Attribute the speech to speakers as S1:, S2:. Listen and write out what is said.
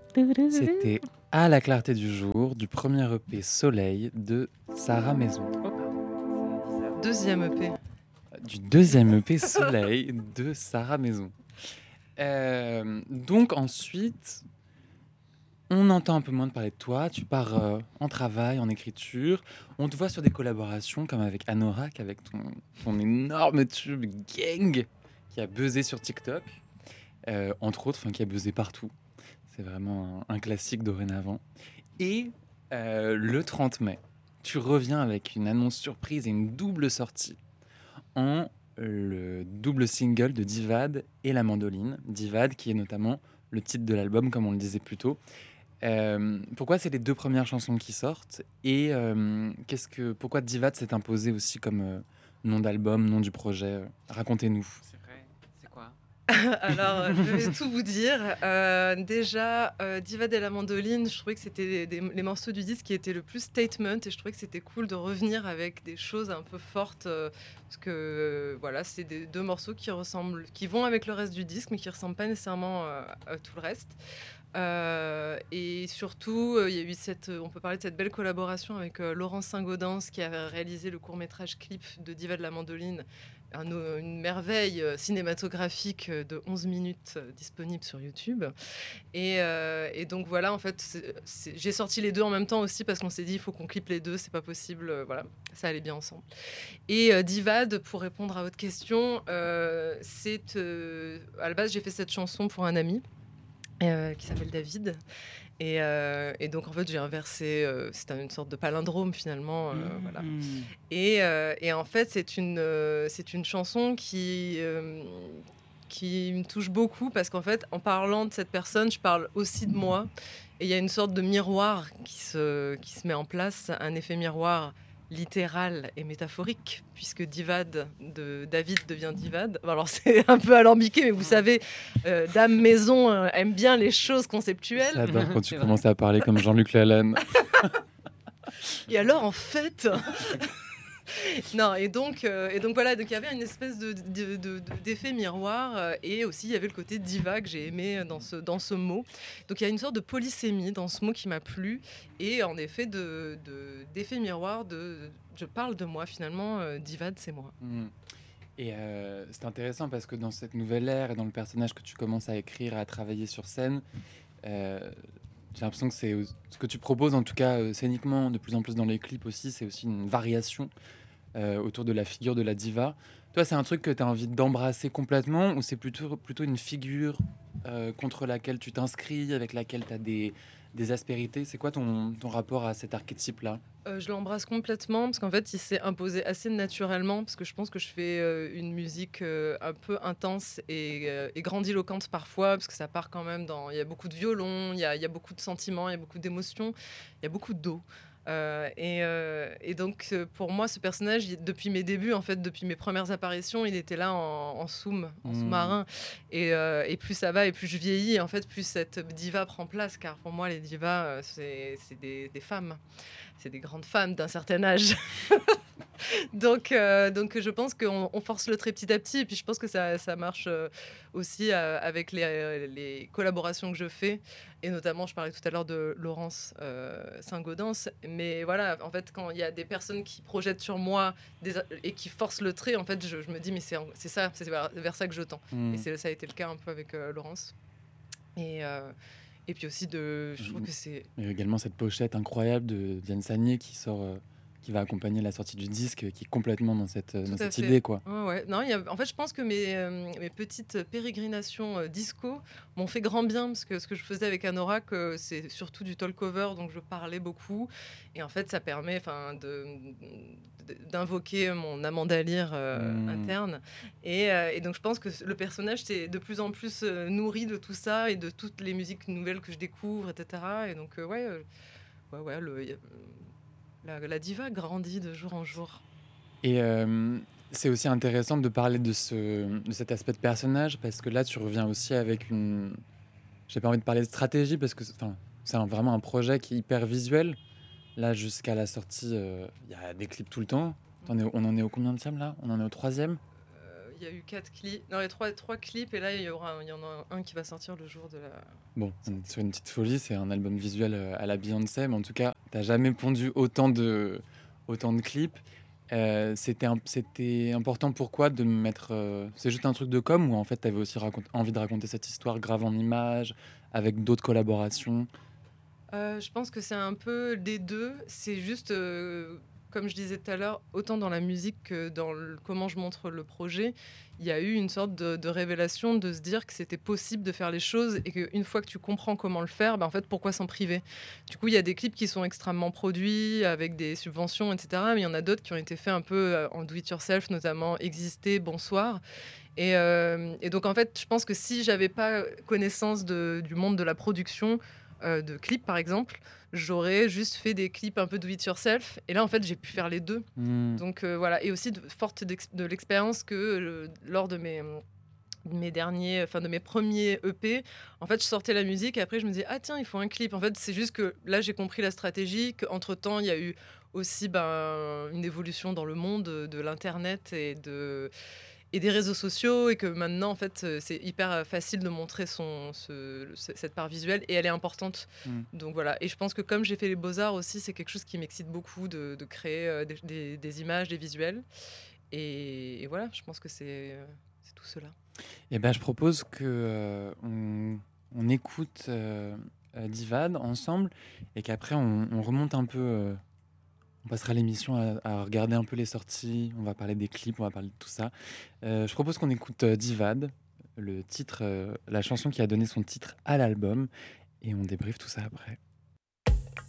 S1: C'était À la clarté du jour du premier EP Soleil de Sarah Maison.
S2: Deuxième EP.
S1: Du deuxième EP Soleil de Sarah Maison. Donc ensuite, on entend un peu moins de parler de toi. Tu pars en travail, en écriture. On te voit sur des collaborations comme avec Anorak, avec ton énorme tube Gang qui a buzzé sur TikTok, entre autres, qui a buzzé partout. C'est vraiment un classique dorénavant. Et le 30 mai, tu reviens avec une annonce surprise et une double sortie en le double single de Divad et La Mandoline. Divad qui est notamment le titre de l'album, comme on le disait plus tôt. Pourquoi c'est les deux premières chansons qui sortent et pourquoi Divad s'est imposé aussi comme nom d'album, nom du projet. Racontez-nous.
S3: C'est vrai, c'est quoi?
S2: Alors, je vais tout vous dire. Déjà, Divad et la mandoline, je trouvais que c'était les morceaux du disque qui étaient le plus statement et je trouvais que c'était cool de revenir avec des choses un peu fortes parce que voilà, c'est deux morceaux qui vont avec le reste du disque mais qui ressemblent pas nécessairement à tout le reste. Et surtout, il y a eu on peut parler de cette belle collaboration avec Laurence Saint-Gaudens qui a réalisé le court-métrage clip de Diva de la Mandoline, une merveille cinématographique de 11 minutes disponible sur YouTube. Et donc voilà, en fait, j'ai sorti les deux en même temps aussi parce qu'on s'est dit il faut qu'on clippe les deux, c'est pas possible, voilà, ça allait bien ensemble. Et Divad, pour répondre à votre question, c'est à la base j'ai fait cette chanson pour un ami. Qui s'appelle David. Et donc, en fait, j'ai inversé. C'est une sorte de palindrome, finalement. Voilà. Et en fait, c'est une chanson qui me touche beaucoup parce qu'en fait, en parlant de cette personne, je parle aussi de moi. Et il y a une sorte de miroir qui se met en place, un effet miroir littéral et métaphorique, puisque Divad de David devient Divad. Alors c'est un peu alambiqué, mais vous savez, Dame Maison aime bien les choses conceptuelles.
S1: J'adore quand tu commences à parler comme Jean-Luc Lalanne.
S2: Et alors, en fait... Non, et donc voilà, donc il y avait une espèce d'effet miroir et aussi il y avait le côté diva que j'ai aimé dans ce mot. Donc il y a une sorte de polysémie dans ce mot qui m'a plu et en effet d'effet miroir je parle de moi finalement, diva c'est moi.
S1: Et c'est intéressant parce que dans cette nouvelle ère et dans le personnage que tu commences à écrire, à travailler sur scène, j'ai l'impression que c'est ce que tu proposes, en tout cas scéniquement, de plus en plus dans les clips aussi, c'est aussi une variation autour de la figure de la diva. Toi, c'est un truc que tu as envie d'embrasser complètement ou c'est plutôt une figure contre laquelle tu t'inscris, avec laquelle tu as des aspérités? C'est quoi ton rapport à cet archétype-là?
S2: Je l'embrasse complètement parce qu'en fait, il s'est imposé assez naturellement parce que je pense que je fais une musique un peu intense et grandiloquente parfois parce que ça part quand même il y a beaucoup de violon, il y a beaucoup de sentiments, il y a beaucoup d'émotions, il y a beaucoup d'eau. Et donc, pour moi, ce personnage, depuis mes débuts, en fait, depuis mes premières apparitions, il était là en sous-marin. Et plus ça va et plus je vieillis, et en fait, plus cette diva prend place. Car pour moi, les divas, c'est des femmes. C'est des grandes femmes d'un certain âge. donc, je pense qu'on force le trait petit à petit. Et puis, je pense que ça marche aussi avec les collaborations que je fais. Et notamment, je parlais tout à l'heure de Laurence Saint-Gaudens. Mais voilà, en fait, quand il y a des personnes qui projettent sur moi et qui forcent le trait, en fait, je me dis, mais c'est ça, c'est vers ça que je tends. Et ça a été le cas un peu avec Laurence. Et puis aussi, je trouve que c'est...
S1: Il y a également cette pochette incroyable de Diane Sagné qui va accompagner la sortie du disque, qui est complètement dans cette idée, quoi.
S2: Ouais. Non, en fait, je pense que mes petites pérégrinations disco m'ont fait grand bien, parce que ce que je faisais avec Anorak, c'est surtout du talk-over, donc je parlais beaucoup. Et en fait, ça permet d'invoquer mon Amanda Lear interne. Et donc, je pense que le personnage s'est de plus en plus nourri de tout ça et de toutes les musiques nouvelles que je découvre, etc. Et donc, la diva grandit de jour en jour.
S1: Et c'est aussi intéressant de parler de cet aspect de personnage, parce que là, tu reviens aussi avec j'ai pas envie de parler de stratégie, parce que c'est vraiment un projet qui est hyper visuel. Là, jusqu'à la sortie, il y a des clips tout le temps. On en est au combien de là? On en est au 3e?
S2: il y a eu 4 clips. Non, il y a 3 clips, et là, il y en a un qui va sortir le jour de la
S1: Bon, on est
S2: sortie.
S1: sur une petite folie, c'est un album visuel à la Beyoncé, mais en tout cas, t'as jamais pondu autant de clips. C'était important pourquoi de mettre. C'est juste un truc de com ou en fait t'avais aussi envie de raconter cette histoire grave en images avec d'autres collaborations.
S2: Je pense que c'est un peu des 2. C'est juste, comme je disais tout à l'heure, autant dans la musique que dans comment je montre le projet, il y a eu une sorte de révélation de se dire que c'était possible de faire les choses et qu'une fois que tu comprends comment le faire, en fait, pourquoi s'en priver? Du coup, il y a des clips qui sont extrêmement produits, avec des subventions, etc. Mais il y en a d'autres qui ont été faits un peu en do-it-yourself, notamment Exister, Bonsoir. Et donc, en fait, je pense que si j'avais pas connaissance du monde de la production, de clips, par exemple, j'aurais juste fait des clips un peu do it yourself. Et là, en fait, j'ai pu faire les deux.
S1: Hmm.
S2: Donc voilà. Et aussi, forte de l'expérience que lors de mes derniers, enfin de mes premiers EP, en fait, je sortais la musique et après, je me disais, ah tiens, il faut un clip. En fait, c'est juste que là, j'ai compris la stratégie, qu'entre temps, il y a eu aussi une évolution dans le monde de l'internet et des réseaux sociaux, et que maintenant, en fait, c'est hyper facile de montrer cette part visuelle, et elle est importante.
S1: Hmm.
S2: Donc voilà. Et je pense que comme j'ai fait les beaux-arts aussi, c'est quelque chose qui m'excite beaucoup de créer des images, des visuels. Et voilà, je pense que c'est tout cela.
S1: Et ben, je propose que on écoute Divad ensemble et qu'après on remonte un peu. On passera l'émission à regarder un peu les sorties. On va parler des clips, on va parler de tout ça. Je propose qu'on écoute Divad, le titre, la chanson qui a donné son titre à l'album, et on débriefe tout ça après.